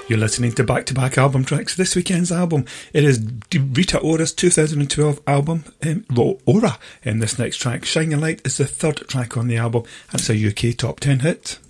You're listening to back-to-back album tracks. This weekend's album, it is Rita Ora's 2012 album, Aura. And this next track, Shine Your Light, is the third track on the album, and it's a UK top 10 hit.